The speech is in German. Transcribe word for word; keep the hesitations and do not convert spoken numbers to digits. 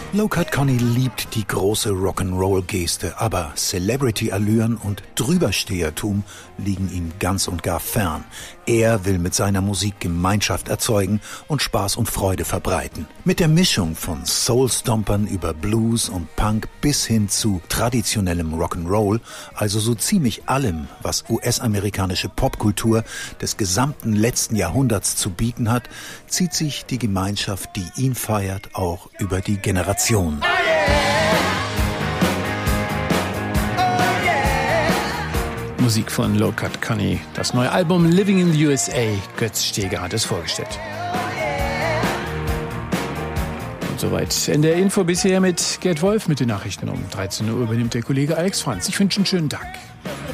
Low Cut Connie liebt die große Rock'n'Roll-Geste, aber Celebrity-Allüren und Drüberstehertum liegen ihm ganz und gar fern. Er will mit seiner Musik Gemeinschaft erzeugen und Spaß und Freude verbreiten. Mit der Mischung von Soul-Stompern über Blues und Punk bis hin zu traditionellem Rock'n'Roll, also so ziemlich allem, was U S-amerikanische Popkultur des gesamten letzten Jahrhunderts zu bieten hat, zieht sich die Gemeinschaft, die ihn feiert, auch über die Generation. Oh yeah. Oh yeah. Musik von Low Cut Connie. Das neue Album Living in the U S A. Götz Steger hat es vorgestellt. Und soweit in der Info bisher mit Gerd Wolf mit den Nachrichten. Um dreizehn Uhr übernimmt der Kollege Alex Franz. Ich wünsche einen schönen Tag.